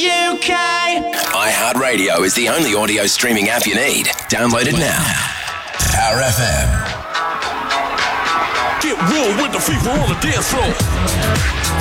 UK. iHeartRadio is the only audio streaming app you need. Download it now. Power FM. Get real with the people on the dance floor.